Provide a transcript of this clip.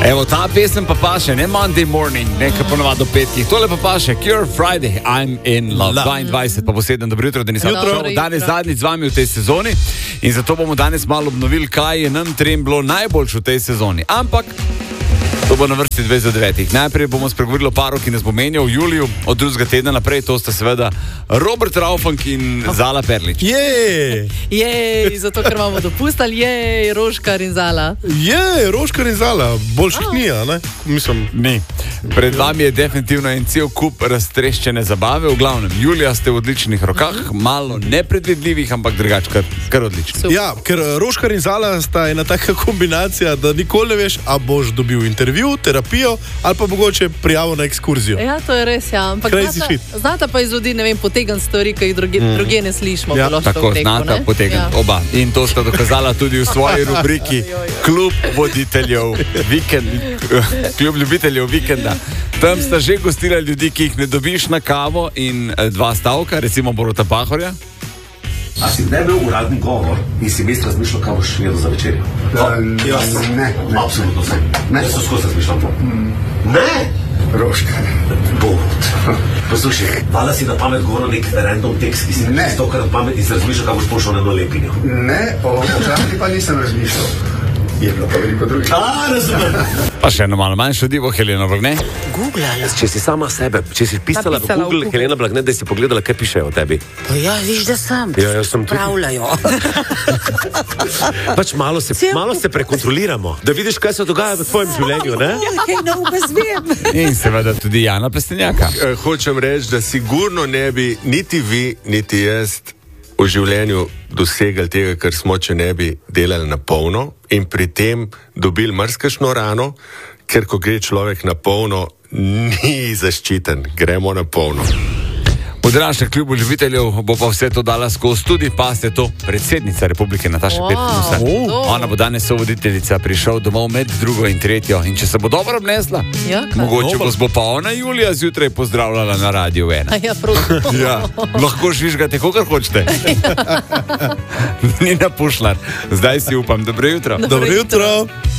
Evo, ta pesem pa paše, ne Monday Morning, nekaj ponovadi do petkih. Tole pa paše, Cure Friday, I'm in love. 22 pa bo 7, dobro jutro, Denis. Danes zadnjič z vami v tej sezoni in zato bomo danes malo obnovili, kaj je nam trem bilo najboljš v tej sezoni. Ampak to bo na vrsti 29. Najprej bomo spregovorili o paru, ki nas bo menjal v juliju, od drugega tedna naprej. To sta seveda Robert Raufank in Zala Perlič. Jej, zato ker imamo dopust, ali jej, Roškar in Zala? Jej, Roškar in Zala, boljših ni, a ne? Mislim, ni. Pred vami je definitivno en cel kup raztreščene zabave. V glavnem, julija ste v odličnih rokah, malo nepredvidljivih, ampak drugače kar odlično. Ja, ker Roškar in Zala sta ena taka kombinacija, da nikoli ne veš, a boš dobil intervju, terapijo ali pa mogoče prijavo na ekskurzijo. Ja, to je res, ja. Ampak znata pa izvodi, ne vem, potegan stvari, ki jih druge ne slišimo. Ja, tako, znata potegan oba. In to sta dokazala tudi v svoji rubriki Klub ljubiteljev vikenda. Tam sta že gostila ljudi, ki jih ne dobiš na kavo in dva stavka, recimo Boruta Pahorja. A si ne bil uradni govor in si vmes razmišljal, kaj boš jedel za večerjo? Ne. Absolutno se. Jaz sem skozi razmišljal to. Ne! Roškar. Borut. Poslušaj, vala si na pamet govoril nek random tekst, ki si ne stokar na pamet in si razmišljal, kaj boš pošel na eno lepinjo. Ne, o včasih pa nisem razmišljal. Je bilo pa veliko drugih. Razumem. Pa še eno malo manjšo divo, Helena Blagne. Googlala. Če si sama sebe, če si pisala v Google Helena Blagne, da si pogledala, kaj pišejo o tebi. Ja, viš, da sem. Ja, jaz sem tudi. Pravljajo. Pač malo se prekontroliramo, da vidiš, kaj se dogaja v tvojem življenju, ne? Ja, kaj nauka zvem. In seveda tudi Jana Plestenjaka. Hočem reči, da sigurno ne bi niti vi, niti jaz v življenju dosegali tega, kar smo, če ne bi delali na polno in pri tem dobili marsikšno rano, ker ko gre človek na polno, ni zaščiten, gremo na polno. V današnjem klubu ljubiteljev bo pa vse to dala skozi tudi, pa ste to, predsednica Republike Nataša Pirc Musar. Ona bo danes sovoditeljica, prišel domov med drugo in tretjo in če se bo dobro obnesla, mogoče bo pa ona Julija zjutraj pozdravljala na Radiu 1. Ja, prosim. Ja, lahko žvižgate, kakor hočete. Nina Pušlar, zdaj si upam, dobro jutro. Dobro jutro.